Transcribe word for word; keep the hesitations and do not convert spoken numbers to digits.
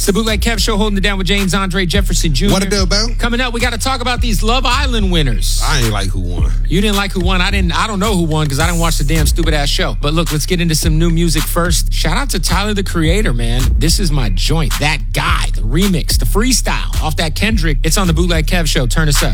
It's the Bootleg Kev Show, holding it down with James Andre Jefferson Junior What a deal, Bell? Coming up, we got to talk about these Love Island winners. I ain't like who won. You didn't like who won. I didn't. I don't know who won because I didn't watch the damn stupid ass show. But look, let's get into some new music first. Shout out to Tyler, the Creator, man. This is my joint. That guy, the remix, the freestyle off that Kendrick. It's on the Bootleg Kev Show. Turn us up.